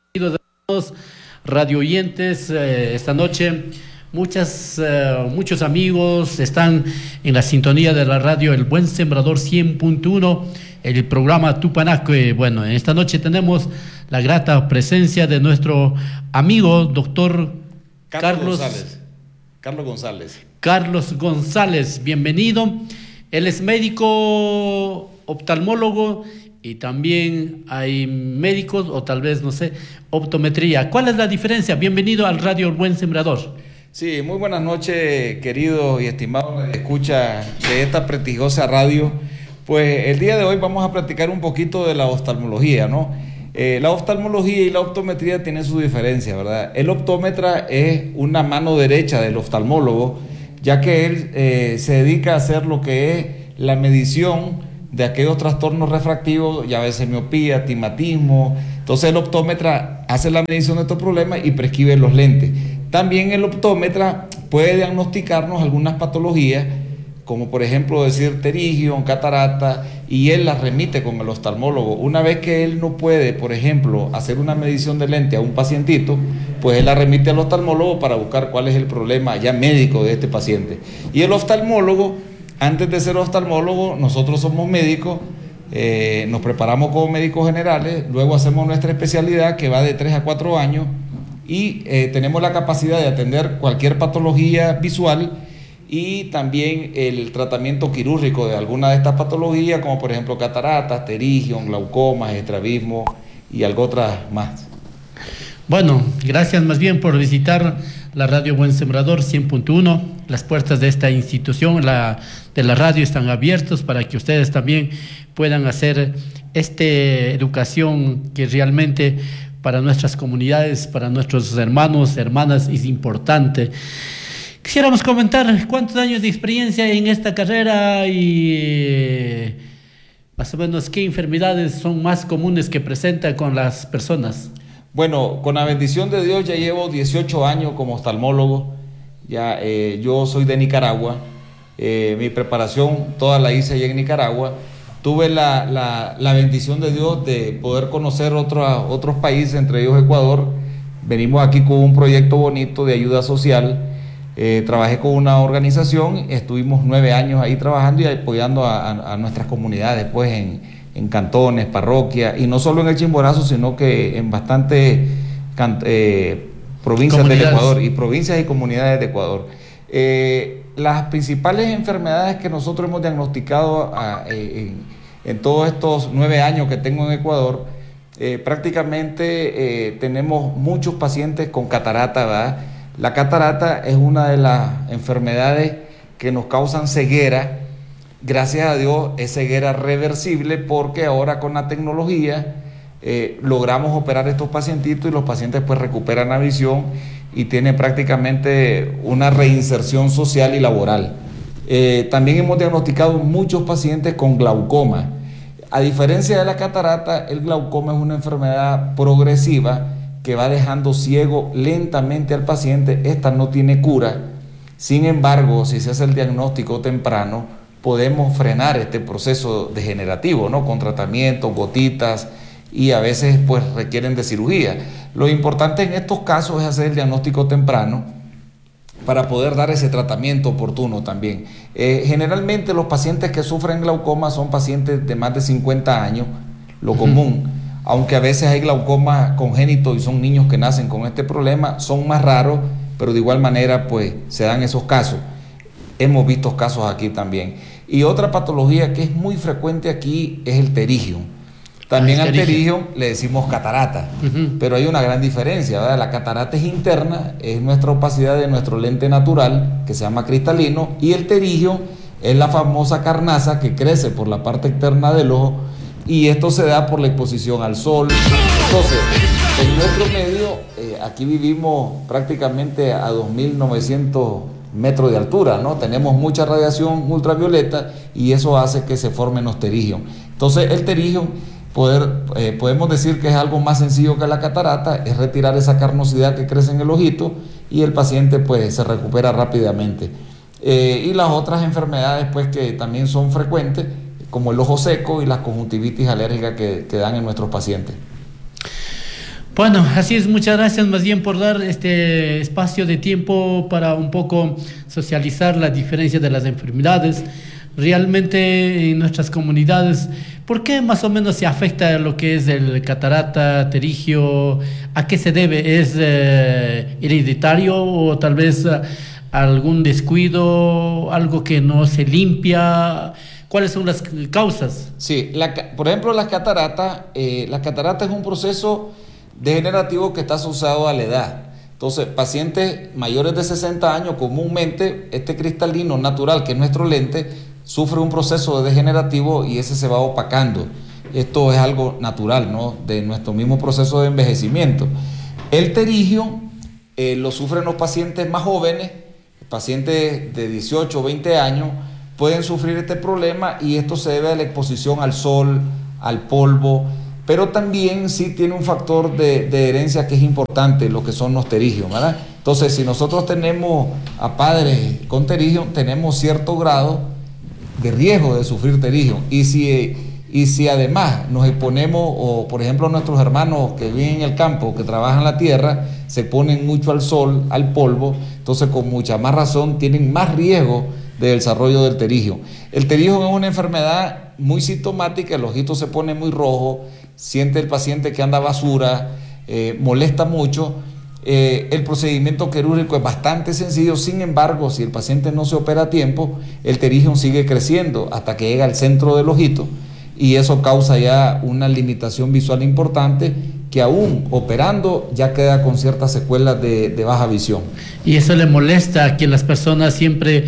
Queridos radio oyentes, esta noche muchos amigos están en la sintonía de la radio El Buen Sembrador 100.1, el programa Tupanaco. Bueno, en esta noche tenemos la grata presencia de nuestro amigo doctor Carlos González. Carlos González, bienvenido. Él es médico oftalmólogo y también hay médicos o tal vez, no sé, optometría. ¿Cuál es la diferencia? Bienvenido al Radio El Buen Sembrador. Sí, muy buenas noches, queridos y estimados escucha de esta prestigiosa radio. Pues el día de hoy vamos a platicar un poquito de la oftalmología, ¿no? La oftalmología y la optometría tienen su diferencia, ¿verdad? El optómetra es una mano derecha del oftalmólogo, ya que él se dedica a hacer lo que es la medición de aquellos trastornos refractivos, ya veces miopía, astigmatismo. Entonces el optómetra hace la medición de estos problemas y prescribe los lentes. También el optómetra puede diagnosticarnos algunas patologías, como por ejemplo decir pterigium, catarata, y él las remite con el oftalmólogo. Una vez que él no puede, por ejemplo, hacer una medición de lente a un pacientito, pues él la remite al oftalmólogo para buscar cuál es el problema ya médico de este paciente. Y el oftalmólogo, antes de ser oftalmólogo, nosotros somos médicos, nos preparamos como médicos generales, luego hacemos nuestra especialidad que va de 3 a 4 años y tenemos la capacidad de atender cualquier patología visual y también el tratamiento quirúrgico de alguna de estas patologías, como por ejemplo cataratas, pterigium, glaucomas, estrabismo y algo otras más. Bueno, gracias más bien por visitar la Radio Buen Sembrador 100.1. Las puertas de esta institución, de la radio, están abiertas para que ustedes también puedan hacer esta educación que realmente para nuestras comunidades, para nuestros hermanos, hermanas, es importante. Quisiéramos comentar cuántos años de experiencia en esta carrera y más o menos qué enfermedades son más comunes que presentan con las personas. Bueno, con la bendición de Dios ya llevo 18 años como oftalmólogo. Ya, yo soy de Nicaragua, mi preparación toda la hice allá en Nicaragua. Tuve la bendición de Dios de poder conocer otros países, entre ellos Ecuador. Venimos aquí con un proyecto bonito de ayuda social. Trabajé con una organización, estuvimos 9 años ahí trabajando y apoyando a nuestras comunidades, pues en cantones, parroquias, y no solo en el Chimborazo, sino que en bastantes provincias del Ecuador y provincias y comunidades de Ecuador. Las principales enfermedades que nosotros hemos diagnosticado en todos estos 9 años que tengo en Ecuador, prácticamente tenemos muchos pacientes con catarata, ¿verdad? La catarata es una de las enfermedades que nos causan ceguera. Gracias a Dios es ceguera reversible porque ahora con la tecnología logramos operar estos pacientitos y los pacientes pues recuperan la visión y tienen prácticamente una reinserción social y laboral. También hemos diagnosticado muchos pacientes con glaucoma. A diferencia de la catarata, el glaucoma es una enfermedad progresiva que va dejando ciego lentamente al paciente. Esta no tiene cura. Sin embargo, si se hace el diagnóstico temprano, podemos frenar este proceso degenerativo, ¿no? Con tratamientos, gotitas, y a veces pues requieren de cirugía. Lo importante en estos casos es hacer el diagnóstico temprano para poder dar ese tratamiento oportuno también. Generalmente los pacientes que sufren glaucoma son pacientes de más de 50 años, lo común, aunque a veces hay glaucoma congénito y son niños que nacen con este problema, son más raros, pero de igual manera pues se dan esos casos. Hemos visto casos aquí también. Y otra patología que es muy frecuente aquí es el pterigium. También al pterigium le decimos catarata, pero hay una gran diferencia, ¿verdad? La catarata es interna, es nuestra opacidad de nuestro lente natural, que se llama cristalino, y el pterigium es la famosa carnaza que crece por la parte externa del ojo, y esto se da por la exposición al sol. Entonces, en nuestro medio, aquí vivimos prácticamente a 2.900 metros de altura, ¿no? Tenemos mucha radiación ultravioleta y eso hace que se formen los pterigium. Entonces, el pterigium podemos decir que es algo más sencillo que la catarata, es retirar esa carnosidad que crece en el ojito y el paciente pues se recupera rápidamente. Y las otras enfermedades pues que también son frecuentes, como el ojo seco y las conjuntivitis alérgicas que dan en nuestros pacientes. Bueno, así es, muchas gracias más bien por dar este espacio de tiempo para un poco socializar la diferencia de las enfermedades. Realmente en nuestras comunidades, ¿por qué más o menos se afecta lo que es el catarata, terigio? ¿A qué se debe? ¿Es hereditario o tal vez algún descuido, algo que no se limpia? ¿Cuáles son las causas? Sí, por ejemplo, la catarata es un proceso degenerativo que está asociado a la edad. Entonces, pacientes mayores de 60 años, comúnmente, este cristalino natural, que es nuestro lente, sufre un proceso degenerativo y ese se va opacando. Esto es algo natural, ¿no?, de nuestro mismo proceso de envejecimiento. El terigio lo sufren los pacientes más jóvenes, pacientes de 18 o 20 años, pueden sufrir este problema y esto se debe a la exposición al sol, al polvo, pero también sí tiene un factor de herencia que es importante, lo que son los terigios, ¿verdad? Entonces, si nosotros tenemos a padres con terigio, tenemos cierto grado de riesgo de sufrir terigio. Y si además nos exponemos, o por ejemplo nuestros hermanos que viven en el campo, que trabajan la tierra, se ponen mucho al sol, al polvo, entonces con mucha más razón tienen más riesgo de desarrollo del terigio. El terigio es una enfermedad muy sintomática, el ojito se pone muy rojo, siente el paciente que anda basura, molesta mucho. El procedimiento quirúrgico es bastante sencillo, sin embargo, si el paciente no se opera a tiempo, el terigio sigue creciendo hasta que llega al centro del ojito y eso causa ya una limitación visual importante que aún operando ya queda con ciertas secuelas de baja visión. Y eso le molesta a que las personas siempre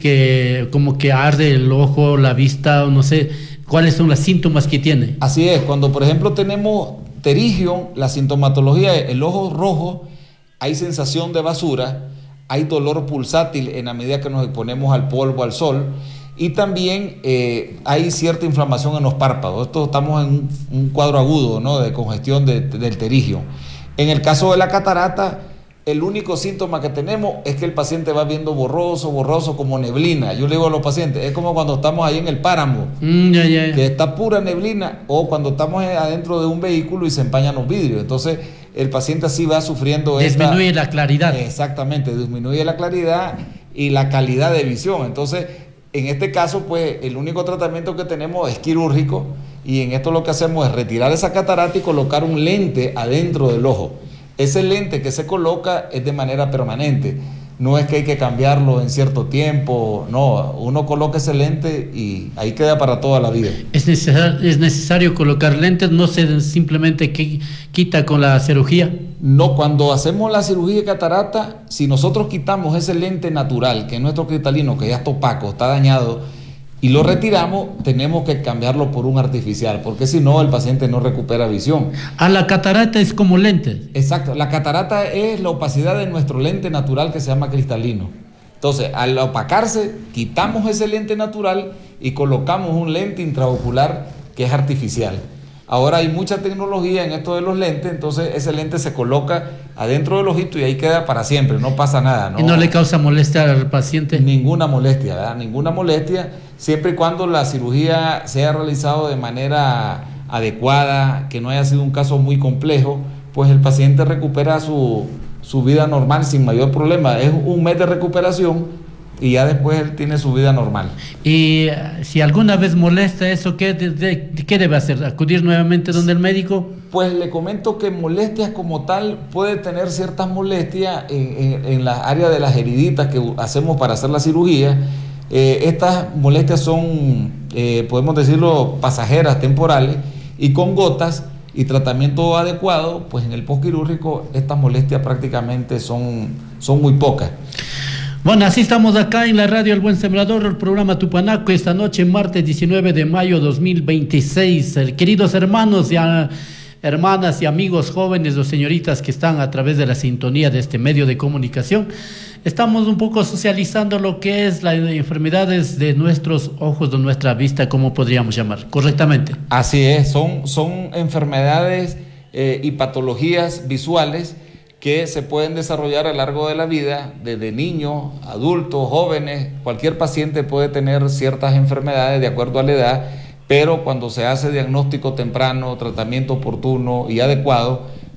que como que arde el ojo, la vista, o no sé, ¿cuáles son los síntomas que tiene? Así es, cuando por ejemplo tenemos terigio, la sintomatología es el ojo rojo, hay sensación de basura, hay dolor pulsátil en la medida que nos exponemos al polvo, al sol, y también hay cierta inflamación en los párpados. Esto estamos en un cuadro agudo, ¿no?, de congestión del terigio. En el caso de la catarata, el único síntoma que tenemos es que el paciente va viendo borroso, como neblina. Yo le digo a los pacientes, es como cuando estamos ahí en el páramo, que está pura neblina, o cuando estamos adentro de un vehículo y se empañan los vidrios. Entonces, el paciente así va sufriendo disminuye la claridad. Exactamente, disminuye la claridad y la calidad de visión. Entonces, en este caso, pues, el único tratamiento que tenemos es quirúrgico, y en esto lo que hacemos es retirar esa catarata y colocar un lente adentro del ojo. Ese lente que se coloca es de manera permanente, no es que hay que cambiarlo en cierto tiempo, no, uno coloca ese lente y ahí queda para toda la vida. ¿Es necesario colocar lentes? ¿No se simplemente quita con la cirugía? No, cuando hacemos la cirugía de catarata, si nosotros quitamos ese lente natural, que es nuestro cristalino, que ya está opaco, está dañado, y lo retiramos, tenemos que cambiarlo por un artificial, porque si no, el paciente no recupera visión. ¿A la catarata es como lente? Exacto, la catarata es la opacidad de nuestro lente natural que se llama cristalino. Entonces, al opacarse, quitamos ese lente natural y colocamos un lente intraocular que es artificial. Ahora hay mucha tecnología en esto de los lentes, entonces ese lente se coloca adentro del ojito y ahí queda para siempre, no pasa nada, ¿no? ¿Y no le causa molestia al paciente? Ninguna molestia, ¿verdad? Ninguna molestia, siempre y cuando la cirugía sea realizada de manera adecuada, que no haya sido un caso muy complejo, pues el paciente recupera su vida normal sin mayor problema. Es un mes de recuperación y ya después él tiene su vida normal. Y si alguna vez molesta eso, ¿qué debe hacer? ¿Acudir nuevamente donde el médico? Pues le comento que molestias como tal, puede tener ciertas molestias en la área de las heriditas que hacemos para hacer la cirugía. Estas molestias son, podemos decirlo, pasajeras, temporales, y con gotas y tratamiento adecuado, pues en el postquirúrgico estas molestias prácticamente son muy pocas. Bueno, así estamos acá en la radio El Buen Sembrador, el programa Tupanaco, esta noche, martes 19 de mayo 2026. Queridos hermanos y hermanas y amigos jóvenes o señoritas que están a través de la sintonía de este medio de comunicación, estamos un poco socializando lo que es las enfermedades de nuestros ojos, de nuestra vista, como podríamos llamar, correctamente. Así es, son enfermedades y patologías visuales que se pueden desarrollar a lo largo de la vida, desde niños, adultos, jóvenes. Cualquier paciente puede tener ciertas enfermedades de acuerdo a la edad, pero cuando se hace diagnóstico temprano, tratamiento oportuno y adecuado,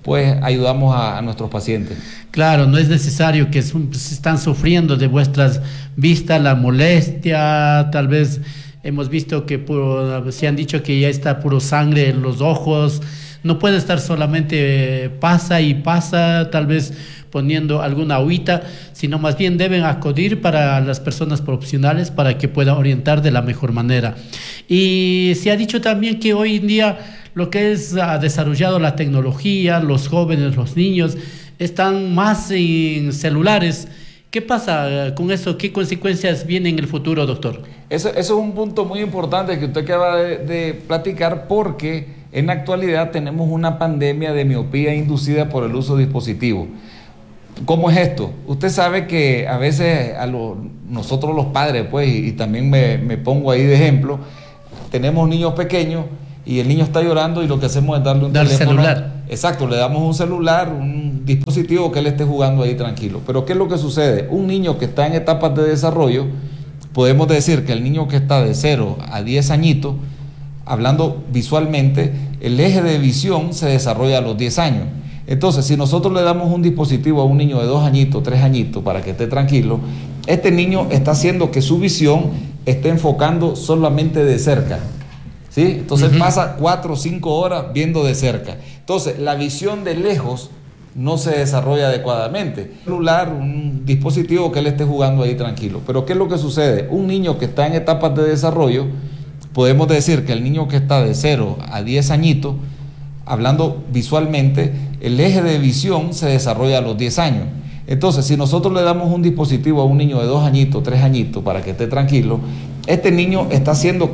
pues ayudamos a nuestros pacientes. Claro, no es necesario que están sufriendo de vuestras vistas, la molestia, tal vez hemos visto que se han dicho que ya está puro sangre en los ojos, no puede estar solamente pasa y pasa, tal vez poniendo alguna agüita, sino más bien deben acudir para las personas profesionales para que puedan orientar de la mejor manera. Y se ha dicho también que hoy en día lo que ha desarrollado la tecnología, los jóvenes, los niños, están más en celulares. ¿Qué pasa con eso? ¿Qué consecuencias vienen en el futuro, doctor? Eso es un punto muy importante que usted acaba de platicar, porque en la actualidad tenemos una pandemia de miopía inducida por el uso de dispositivos. ¿Cómo es esto? Usted sabe que a veces nosotros los padres, pues, y también me pongo ahí de ejemplo, tenemos niños pequeños y el niño está llorando y lo que hacemos es darle un teléfono. Celular. Exacto, le damos un celular, un dispositivo que él esté jugando ahí tranquilo. Pero ¿qué es lo que sucede? Un niño que está en etapas de desarrollo, podemos decir que el niño que está de 0 a 10 añitos, hablando visualmente, el eje de visión se desarrolla a los 10 años. Entonces, si nosotros le damos un dispositivo a un niño de 2 añitos, 3 añitos, para que esté tranquilo, este niño está haciendo que su visión esté enfocando solamente de cerca, ¿sí? Entonces pasa 4 o 5 horas viendo de cerca. Entonces, la visión de lejos no se desarrolla adecuadamente. Un celular, un dispositivo que él esté jugando ahí tranquilo. Pero ¿qué es lo que sucede? Un niño que está en etapas de desarrollo, podemos decir que el niño que está de 0 a 10 añitos, hablando visualmente, el eje de visión se desarrolla a los 10 años. Entonces, si nosotros le damos un dispositivo a un niño de 2 añitos, 3 añitos, para que esté tranquilo, este niño está haciendo